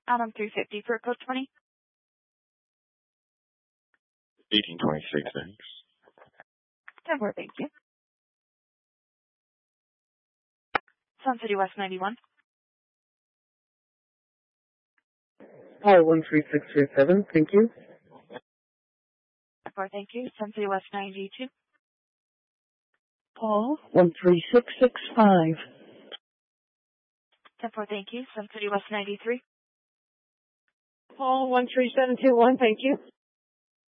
Adam 350 for code 20. 1826, thanks. 10-4, thank you. Sun City West 91. 13637, thank you. 10-4, thank you. Sun City West 92. Paul 13665. 10-4, thank you. Sun City West 93. Paul 13721, thank you.